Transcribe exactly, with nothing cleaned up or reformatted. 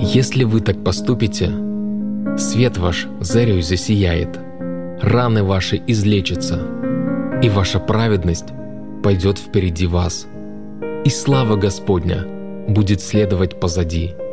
Если вы так поступите, свет ваш зарею засияет, раны ваши излечатся, и ваша праведность пойдет впереди вас, и слава Господня будет следовать позади.